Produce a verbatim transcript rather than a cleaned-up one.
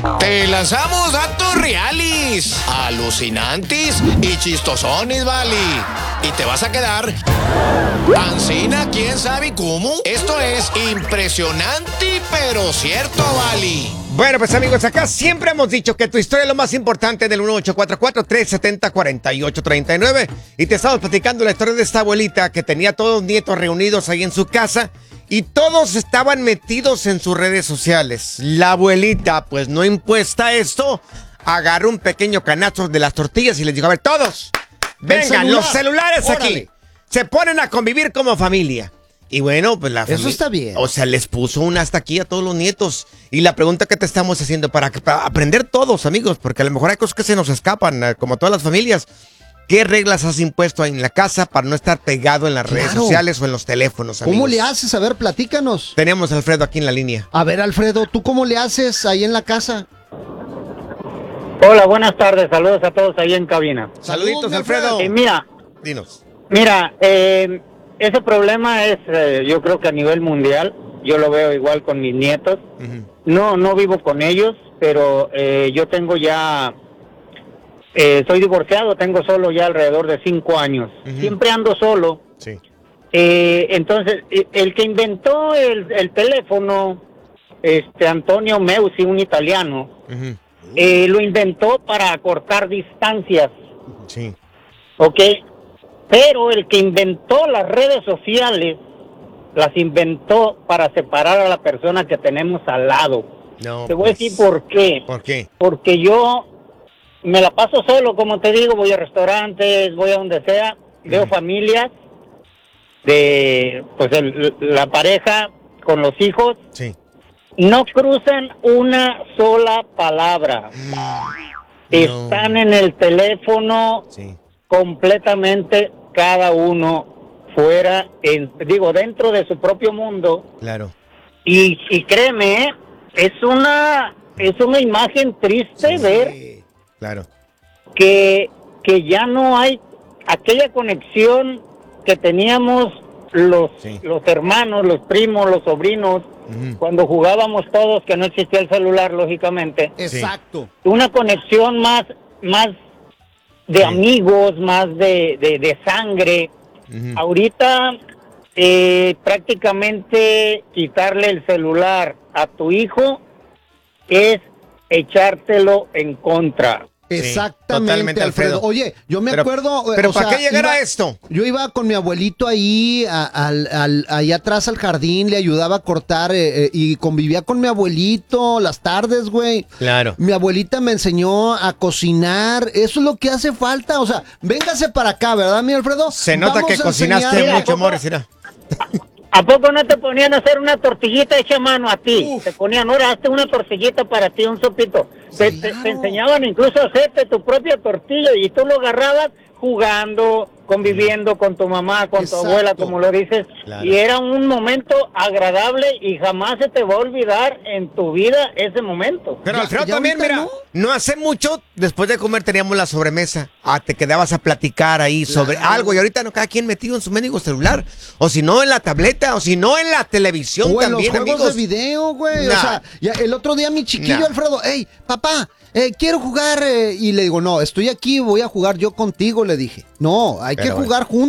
Te lanzamos datos reales, alucinantes y chistosones, vale. Y te vas a quedar ancina, quién sabe cómo. Esto es impresionante, pero cierto, vale. Bueno, pues amigos, acá siempre hemos dicho que tu historia es lo más importante del uno ocho cuatro cuatro, tres siete cero, cuatro ocho tres nueve. Y te estamos platicando la historia de esta abuelita que tenía todos los nietos reunidos ahí en su casa y todos estaban metidos en sus redes sociales. La abuelita, pues no impuesta a esto, agarró un pequeño canasto de las tortillas y les dijo, a ver, todos, vengan, celular. los celulares Órale. aquí. Se ponen a convivir como familia. Y bueno, pues la familia... Eso está bien. O sea, les puso una hasta aquí a todos los nietos. Y la pregunta que te estamos haciendo, para, para aprender todos, amigos, porque a lo mejor hay cosas que se nos escapan, como todas las familias. ¿Qué reglas has impuesto en la casa para no estar pegado en las claro. redes sociales o en los teléfonos, amigos? ¿Cómo le haces? A ver, platícanos. Tenemos a Alfredo aquí en la línea. A ver, Alfredo, ¿tú cómo le haces ahí en la casa? Hola, buenas tardes. Saludos a todos ahí en cabina. Saluditos, Alfredo. Eh, mira. Dinos. Mira, eh... ese problema es, eh, yo creo que a nivel mundial, yo lo veo igual con mis nietos. Uh-huh. No, no vivo con ellos, pero eh, yo tengo ya, eh, soy divorciado, tengo solo ya alrededor de cinco años. Uh-huh. Siempre ando solo. Sí. Eh, entonces, el que inventó el, el teléfono, este Antonio Meucci, un italiano, uh-huh. eh, lo inventó para acortar distancias. Sí. ¿Ok? Pero el que inventó las redes sociales, las inventó para separar a la persona que tenemos al lado. No, te voy pues, a decir por qué. ¿Por qué? Porque yo me la paso solo, como te digo, voy a restaurantes, voy a donde sea, uh-huh. veo familias de, pues, el, la pareja con los hijos. Sí. No cruzan una sola palabra. No. Están en el teléfono sí. completamente cada uno fuera, en, digo, dentro de su propio mundo. Claro. Y, y créeme, ¿eh? es una es una imagen triste sí, ver sí. Claro. que, que ya no hay aquella conexión que teníamos los, sí. los hermanos, los primos, los sobrinos, uh-huh. cuando jugábamos todos, que no existía el celular, lógicamente. Exacto. Una conexión más, más de sí. amigos, más de, de, de sangre. Uh-huh. Ahorita eh, prácticamente quitarle el celular a tu hijo es echártelo en contra. Exactamente, sí, Alfredo. Alfredo. Oye, yo me pero, acuerdo... ¿Pero o para sea, qué llegar iba, a esto? Yo iba con mi abuelito ahí, a, al, al, ahí atrás al jardín, le ayudaba a cortar eh, eh, y convivía con mi abuelito las tardes, güey. Claro. Mi abuelita me enseñó a cocinar, eso es lo que hace falta, o sea, véngase para acá, ¿verdad, mi Alfredo? Se nota Vamos que cocinaste enseñar... mucho, amores, mira. ¿A poco no te ponían a hacer una tortillita hecha a mano a ti? Uf. Te ponían, ahora hazte una tortillita para ti, un sopito. Sí, te, claro. te, te enseñaban incluso a hacerte tu propia tortilla y tú lo agarrabas jugando, conviviendo con tu mamá, con Exacto. tu abuela, como lo dices. Claro. Y era un momento agradable y jamás se te va a olvidar en tu vida ese momento. Pero ya, Alfredo ya también, mira, no? no hace mucho, después de comer teníamos la sobremesa. Ah, te quedabas a platicar ahí claro. sobre algo y ahorita no, cada quien metido en su mendigo celular. O si no en la tableta, o si no en la televisión o también, en los juegos amigos. de video, güey. Nah. O sea, ya el otro día mi chiquillo nah. Alfredo, hey, papá, eh, quiero jugar. Eh, y le digo, no, estoy aquí, voy a jugar yo contigo, le dije. No, hay Pero que jugar bueno. juntos.